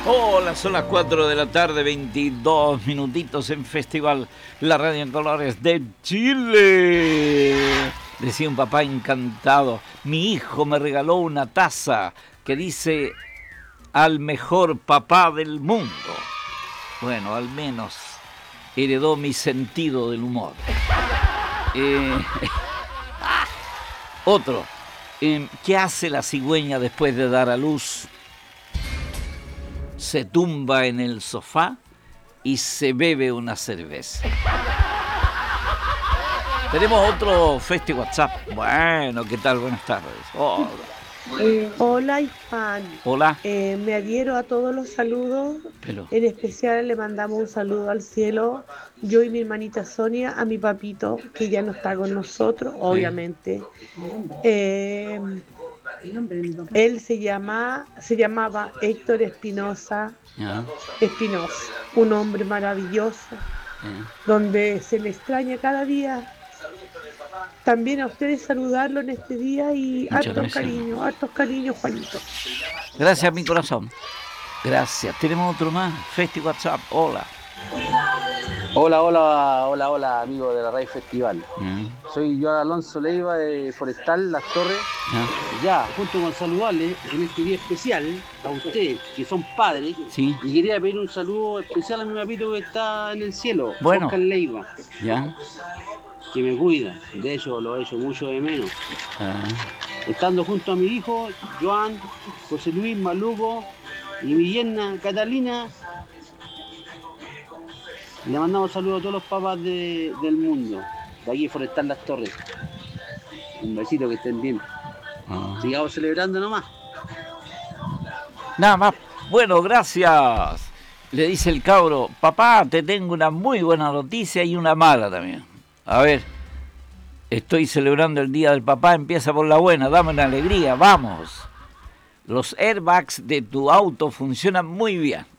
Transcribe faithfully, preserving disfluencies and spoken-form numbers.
Hola, son las cuatro de la tarde, veintidós minutitos en Festival, la radio en colores de Chile. Decía un papá encantado, mi hijo me regaló una taza que dice al mejor papá del mundo. Bueno, al menos heredó mi sentido del humor. Eh, otro, eh, ¿qué hace la cigüeña después de dar a luz? Se tumba en el sofá y se bebe una cerveza. Tenemos otro Festi WhatsApp. Bueno, ¿qué tal? Buenas tardes. Oh. Eh, hola, Ifan. Hola. Eh, me adhiero a todos los saludos. Pero... En especial le mandamos un saludo al cielo, yo y mi hermanita Sonia, a mi papito, que ya no está con nosotros, obviamente. Eh, él se llama, se llamaba Héctor Espinosa ¿Ya? Espinosa, un hombre maravilloso, ¿Ya? donde se le extraña cada día. También a ustedes saludarlo en este día y Muchas hartos gracias. cariños, hartos cariños, Juanito. Gracias, mi corazón. Gracias. Tenemos otro más. Festi WhatsApp. Hola. Hola, hola, hola, hola, amigo de la Radio Festival. ¿Ya? Soy yo, Alonso Leiva, de Forestal, Las Torres. ¿Ya? Ya, junto con saludarle en este día especial a ustedes, que son padres. Sí. Y quería pedir un saludo especial a mi papito que está en el cielo, Bueno. Oscar Leiva, ¿Ya? que me cuida. De hecho, lo he hecho mucho de menos. Ah. Estando junto a mi hijo, Joan, José Luis, Maluco y mi yerna, Catalina. Le mandamos saludos a todos los papás de, del mundo, de aquí Forestal Las Torres. Un besito, que estén bien. Ah. Sigamos celebrando nomás. Nada más. Bueno, gracias. Le dice el cabro, papá, te tengo una muy buena noticia y una mala también. A ver, estoy celebrando el Día del Papá, empieza por la buena, dame una alegría, vamos. Los airbags de tu auto funcionan muy bien.